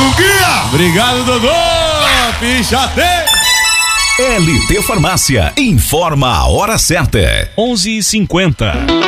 O guia! Obrigado, Dodô! Pichate! LT Farmácia, informa a hora certa. 11h50.